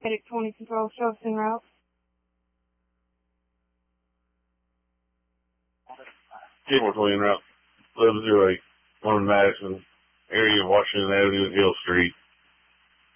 Medic 20 Control, show us en route. 420 en route, 1108, 1 Madison, area of Washington Avenue and Hill Street.